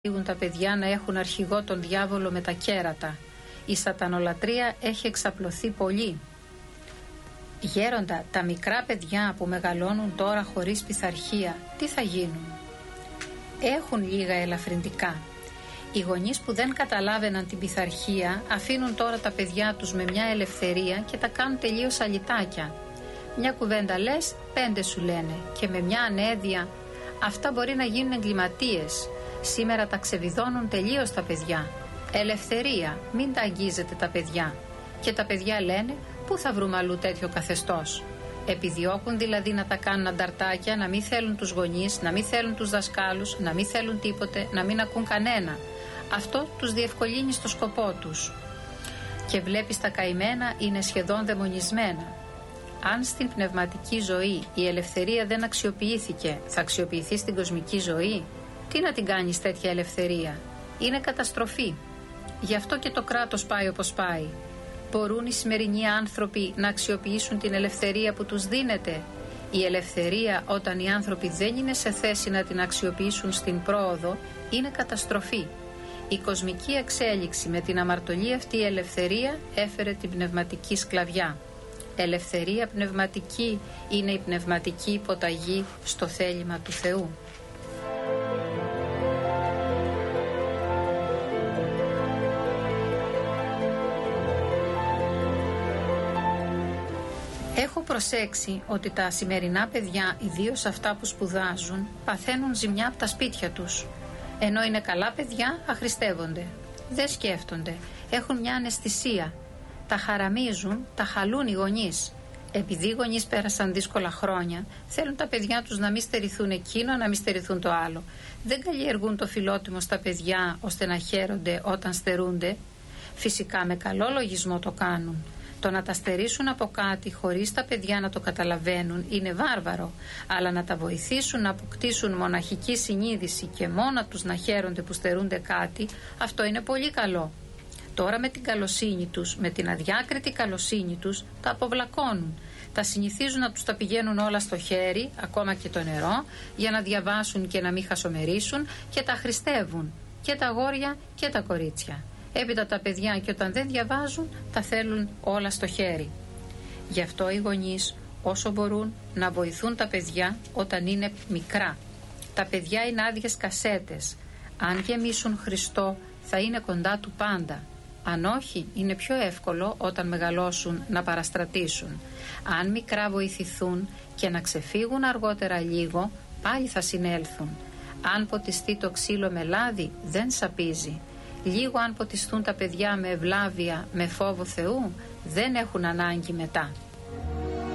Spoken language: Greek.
Λίγουν τα παιδιά να έχουν αρχηγό τον διάβολο με τα κέρατα. Η σατανολατρία έχει εξαπλωθεί πολύ. Γέροντα, τα μικρά παιδιά που μεγαλώνουν τώρα χωρίς πειθαρχία, τι θα γίνουν? Έχουν λίγα ελαφρυντικά. Οι γονείς που δεν καταλάβαιναν την πειθαρχία αφήνουν τώρα τα παιδιά τους με μια ελευθερία και τα κάνουν τελείως αλυτάκια. Μια κουβέντα λες, 5 σου λένε, και με μια ανέδεια. Αυτά μπορεί να γίνουν εγκληματίες. Σήμερα τα ξεβιδώνουν τελείως τα παιδιά. Ελευθερία, μην τα αγγίζετε τα παιδιά. Και τα παιδιά λένε, πού θα βρούμε αλλού τέτοιο καθεστώς? Επιδιώκουν δηλαδή να τα κάνουν ανταρτάκια, να μην θέλουν τους γονείς, να μην θέλουν τους δασκάλους, να μην θέλουν τίποτε, να μην ακούν κανένα. Αυτό τους διευκολύνει στο σκοπό τους. Και βλέπεις τα καημένα είναι σχεδόν δαιμονισμένα. Αν στην πνευματική ζωή η ελευθερία δεν αξιοποιήθηκε, θα αξιοποιηθεί στην κοσμική ζωή? Τι να την κάνεις τέτοια ελευθερία? Είναι καταστροφή. Γι' αυτό και το κράτος πάει όπως πάει. Μπορούν οι σημερινοί άνθρωποι να αξιοποιήσουν την ελευθερία που τους δίνεται? Η ελευθερία, όταν οι άνθρωποι δεν είναι σε θέση να την αξιοποιήσουν στην πρόοδο, είναι καταστροφή. Η κοσμική εξέλιξη με την αμαρτωλή αυτή ελευθερία έφερε την πνευματική σκλαβιά. Ελευθερία πνευματική είναι η πνευματική υποταγή στο θέλημα του Θεού. Έχω προσέξει ότι τα σημερινά παιδιά, ιδίως αυτά που σπουδάζουν, παθαίνουν ζημιά από τα σπίτια τους. Ενώ είναι καλά παιδιά, αχρηστεύονται. Δεν σκέφτονται. Έχουν μια αναισθησία. Τα χαραμίζουν, τα χαλούν οι γονείς. Επειδή οι γονείς πέρασαν δύσκολα χρόνια, θέλουν τα παιδιά τους να μην στερηθούν εκείνο, να μην στερηθούν το άλλο. Δεν καλλιεργούν το φιλότιμο στα παιδιά ώστε να χαίρονται όταν στερούνται. Φυσικά με καλό λογισμό το κάνουν. Το να τα στερήσουν από κάτι χωρίς τα παιδιά να το καταλαβαίνουν είναι βάρβαρο, αλλά να τα βοηθήσουν να αποκτήσουν μοναχική συνείδηση και μόνα τους να χαίρονται που στερούνται κάτι, αυτό είναι πολύ καλό. Τώρα με την καλοσύνη τους, με την αδιάκριτη καλοσύνη τους, τα αποβλακώνουν. Τα συνηθίζουν να τους τα πηγαίνουν όλα στο χέρι, ακόμα και το νερό, για να διαβάσουν και να μην χασομερίσουν, και τα αχρηστεύουν, και τα αγόρια και τα κορίτσια. Έπειτα τα παιδιά, και όταν δεν διαβάζουν, τα θέλουν όλα στο χέρι. Γι' αυτό οι γονείς όσο μπορούν να βοηθούν τα παιδιά όταν είναι μικρά. Τα παιδιά είναι άδειες κασέτες. Αν γεμίσουν Χριστό θα είναι κοντά του πάντα. Αν όχι, είναι πιο εύκολο όταν μεγαλώσουν να παραστρατήσουν. Αν μικρά βοηθηθούν και να ξεφύγουν αργότερα λίγο, πάλι θα συνέλθουν. Αν ποτιστεί το ξύλο με λάδι, δεν σαπίζει. Λίγο αν ποτιστούν τα παιδιά με ευλάβεια, με φόβο Θεού, δεν έχουν ανάγκη μετά.